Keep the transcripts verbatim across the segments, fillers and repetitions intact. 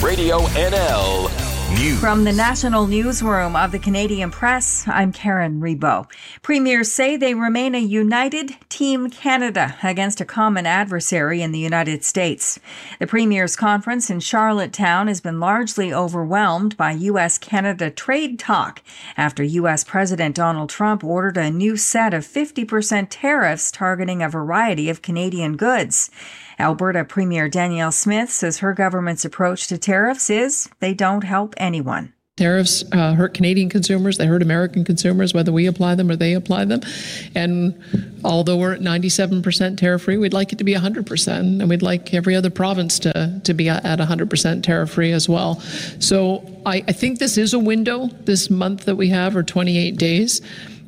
Radio N L News. From the National Newsroom of the Canadian Press, I'm Karen Rebo. Premiers say they remain a united Team Canada against a common adversary in the United States. The Premiers' Conference in Charlottetown has been largely overwhelmed by U S Canada trade talk after U S President Donald Trump ordered a new set of fifty percent tariffs targeting a variety of Canadian goods. Alberta Premier Danielle Smith says her government's approach to tariffs is they don't help anyone. Tariffs uh, hurt Canadian consumers. They hurt American consumers, whether we apply them or they apply them. And although we're at ninety-seven percent tariff-free, we'd like it to be one hundred percent. And we'd like every other province to, to be at one hundred percent tariff-free as well. So I, I think this is a window, this month that we have, or twenty-eight days,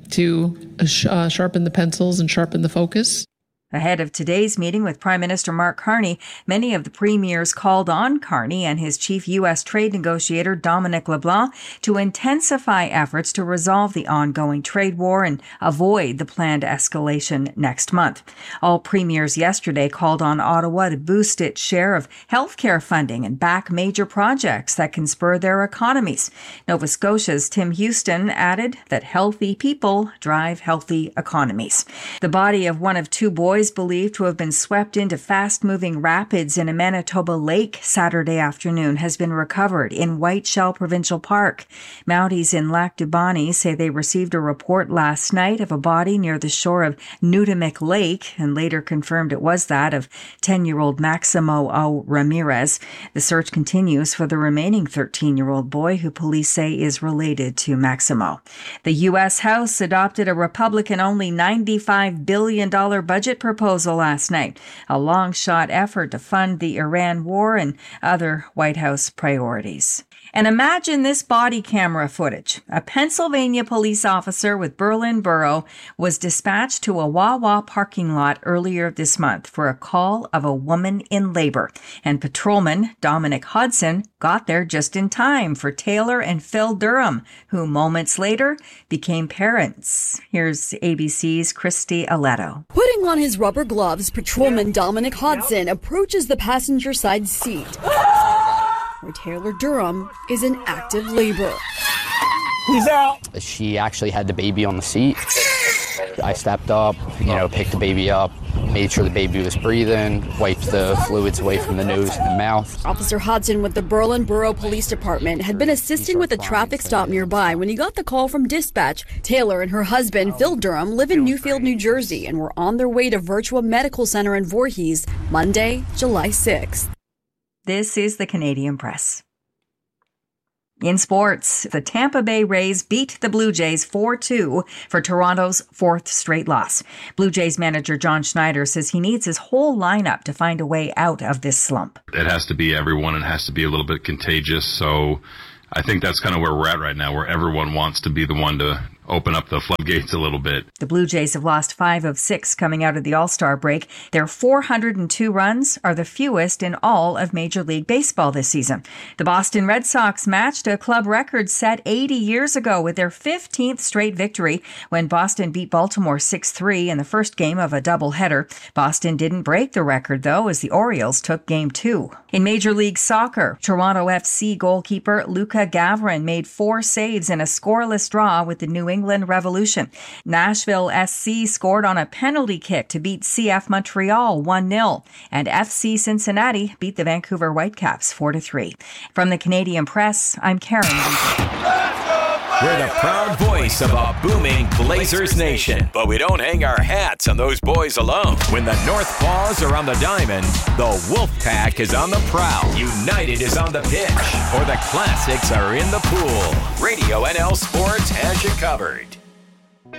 to uh, sharpen the pencils and sharpen the focus. Ahead of today's meeting with Prime Minister Mark Carney, many of the premiers called on Carney and his chief U S trade negotiator Dominic LeBlanc to intensify efforts to resolve the ongoing trade war and avoid the planned escalation next month. All premiers yesterday called on Ottawa to boost its share of healthcare funding and back major projects that can spur their economies. Nova Scotia's Tim Houston added that healthy people drive healthy economies. The body of one of two boys believed to have been swept into fast-moving rapids in a Manitoba lake Saturday afternoon has been recovered in Whiteshell Provincial Park. Mounties in Lac du Bonny say they received a report last night of a body near the shore of Nutimic Lake and later confirmed it was that of ten-year-old Maximo O. Ramirez. The search continues for the remaining thirteen-year-old boy who police say is related to Maximo. The U S House adopted a Republican-only ninety-five billion dollars budget proposal proposal last night, a long-shot effort to fund the Iran war and other White House priorities. And imagine this body camera footage. A Pennsylvania police officer with Berlin Borough was dispatched to a Wawa parking lot earlier this month for a call of a woman in labor. And patrolman Dominic Hodson got there just in time for Taylor and Phil Durham, who moments later became parents. Here's A B C's Christy Aletto. Putting on his rubber gloves, patrolman Dominic Hodson approaches the passenger side seat, where Taylor Durham is in active labor. He's out. She actually had the baby on the seat. I stepped up, you know, picked the baby up, made sure the baby was breathing, wiped the fluids away from the nose and the mouth. Officer Hodson with the Berlin Borough Police Department had been assisting with a traffic stop nearby when he got the call from dispatch. Taylor and her husband, Phil Durham, live in Newfield, New Jersey, and were on their way to Virtua Medical Center in Voorhees Monday, July sixth. This is the Canadian Press. In sports, the Tampa Bay Rays beat the Blue Jays four two for Toronto's fourth straight loss. Blue Jays manager John Schneider says he needs his whole lineup to find a way out of this slump. It has to be everyone and has to be a little bit contagious. So I think that's kind of where we're at right now, where everyone wants to be the one to open up the floodgates a little bit. The Blue Jays have lost five of six coming out of the All-Star break. Their four hundred two runs are the fewest in all of Major League Baseball this season. The Boston Red Sox matched a club record set eighty years ago with their fifteenth straight victory when Boston beat Baltimore six three in the first game of a doubleheader. Boston didn't break the record, though, as the Orioles took game two. In Major League Soccer, Toronto F C goalkeeper Luka Gavrin made four saves in a scoreless draw with the New England Revolution. Nashville S C scored on a penalty kick to beat C F Montreal one nil, and F C Cincinnati beat the Vancouver Whitecaps four to three. From the Canadian Press, I'm Karen. We're the proud voice of a booming Blazers nation, but we don't hang our hats on those boys alone. When the North Paws are on the diamond, the Wolfpack is on the prowl, United is on the pitch, or the Classics are in the pool. Radio N L Sports has you covered.